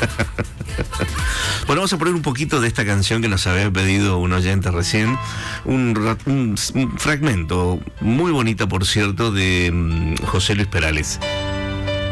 Bueno, vamos a poner un poquito de esta canción que nos había pedido un oyente recién. Un fragmento muy bonito, por cierto, de José Luis Perales.